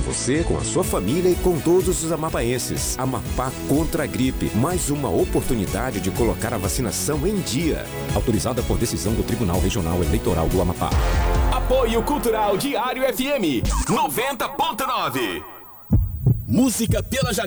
você, com a sua família e com todos os amapaenses. Amapá contra a gripe. Mais uma oportunidade de colocar a vacinação em dia. Autorizada por decisão do Tribunal Regional Eleitoral do Amapá. Apoio Cultural Diário FM 90.9. Música pela janela.